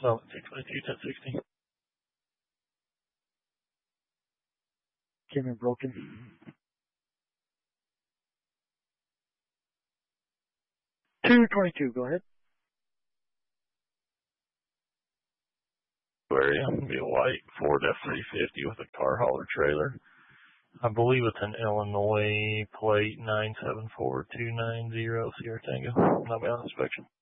So 222, 1060. Came in broken. 222, go ahead. Area, be a white Ford F-350 with a car hauler trailer. I believe it's an Illinois plate 974290 Sierra Tango. Not on inspection.